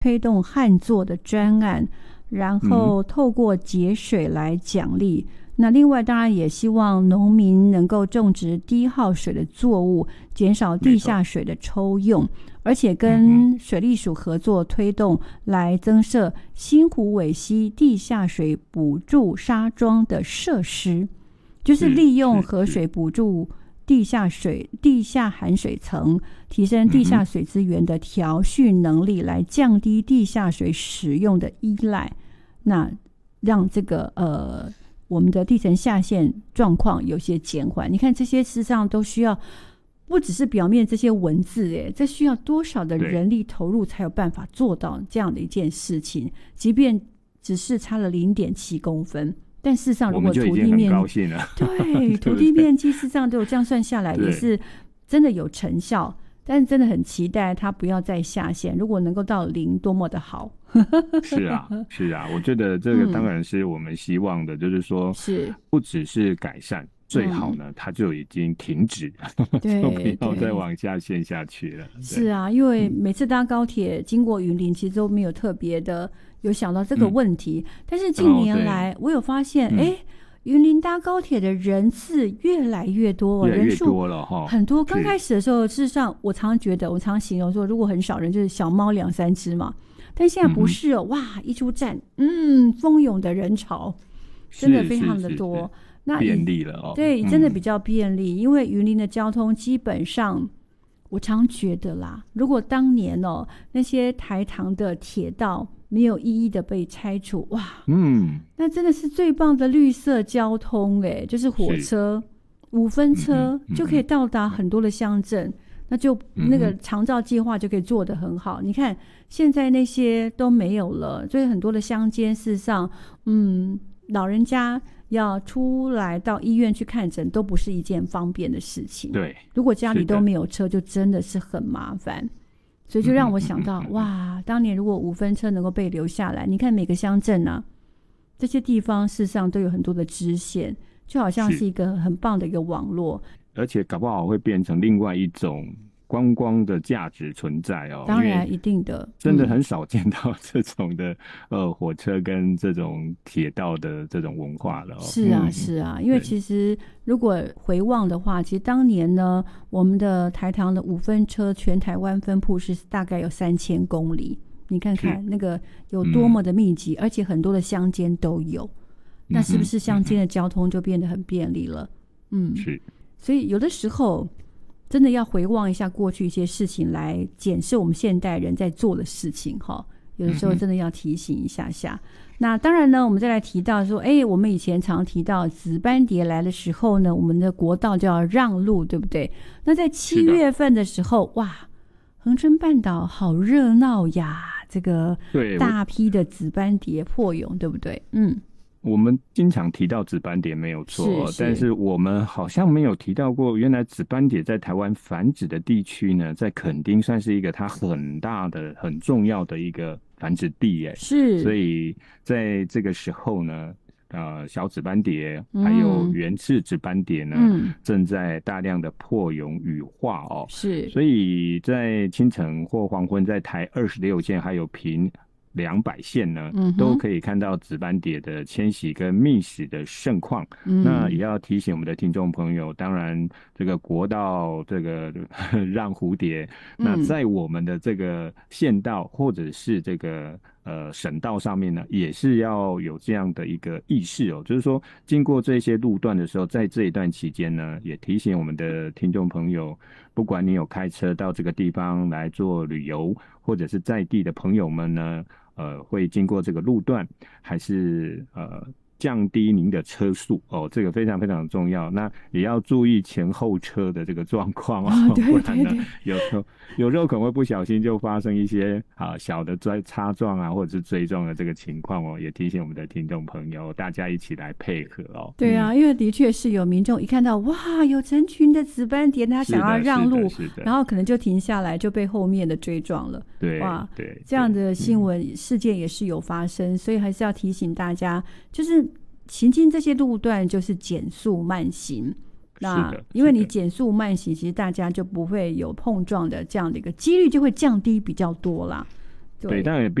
推动旱作的专案，然后透过节水来奖励。那另外当然也希望农民能够种植低耗水的作物，减少地下水的抽用，而且跟水利署合作推动来增设新湖尾溪地下水补助沙桩的设施，就是利用河水补助地下含水层，提升地下水资源的调蓄能力，来降低地下水使用的依赖，那让这个我们的地层下陷状况有些减缓。你看这些事实上都需要不只是表面这些文字，这需要多少的人力投入才有办法做到这样的一件事情，即便只是差了 0.7 公分，但事实上如果土地面对土地面积事实上都有这样算下来也是真的有成效，但是真的很期待它不要再下陷，如果能够到0多么的好。 是啊我觉得这个当然是我们希望的，就是说不只是改善，最好呢它就已经停止，就不要再往下陷下去了。 是啊，因为每次搭高铁经过云林其实都没有特别的有想到这个问题，但是近年来我有发现云林搭高铁的人次越来越多， 越来越多了很多。刚开始的时候事实上我常形容说如果很少人就是小猫2-3只嘛，但现在不是哇一出站蜂拥的人潮真的非常的多， 那便利了对，真的比较便利，因为云林的交通基本上我常觉得啦，如果当年那些台糖的铁道没有一一的被拆除，哇那真的是最棒的绿色交通就是火车5分车就可以到达很多的乡镇，那就那个长照计划就可以做得很好。你看现在那些都没有了，所以很多的乡间事实上老人家要出来到医院去看诊都不是一件方便的事情， 对， 如果家里都没有车就真的是很麻烦，所以就让我想到哇，当年如果5分车能够被留下来，你看每个乡镇啊这些地方事实上都有很多的支线，就好像是一个很棒的一个网络， 而且搞不好会变成另外一种观光的价值存在当然一定的， 真的很少见到这种的火车跟这种铁道的这种文化了是啊，因为其实如果回望的话，其实当年呢我们的台糖的5分车全台湾分布是大概有3000公里，你看看那个有多么的密集，而且很多的乡间都有，那是不是乡间的交通就变得很便利了？ 是， 所以有的时候真的要回望一下过去一些事情来检视我们现代人在做的事情有的时候真的要提醒一下下。那当然呢我们再来提到说我们以前常提到紫斑蝶来的时候呢，我们的国道就要让路，对不对？那在7月份的时候哇，恒春半岛好热闹呀，这个大批的紫斑蝶破蛹，对不对？ 我们经常提到紫斑蝶没有错，但是我们好像没有提到过，原来紫斑蝶在台湾繁殖的地区呢，在垦丁算是一个它很大的很重要的一个繁殖地是， 所以在这个时候呢小紫斑蝶还有原翅紫斑蝶呢正在大量的破蛹羽化是， 所以在清晨或黄昏，在台26线还有平200线呢都可以看到紫斑蝶的迁徙跟觅食的盛况那也要提醒我们的听众朋友，当然这个国道这个让蝴蝶那在我们的这个县道或者是这个省道上面呢，也是要有这样的一个意识就是说经过这些路段的时候，在这一段期间呢，也提醒我们的听众朋友，不管你有开车到这个地方来做旅游，或者是在地的朋友们呢会经过这个路段，还是降低您的车速这个非常非常重要。那也要注意前后车的这个状况对不然呢有时候可能会不小心就发生一些小的擦撞或者是追撞的这个情况也提醒我们的听众朋友，大家一起来配合对啊因为的确是有民众一看到哇有成群的紫斑蝶，他想要让路，然后可能就停下来，就被后面的追撞了。哇对，这样的新闻事件也是有发生，所以还是要提醒大家，就是行经这些路段就是减速慢行，那因为你减速慢行，其实大家就不会有碰撞的这样的一个几率就会降低比较多啦。 对，但也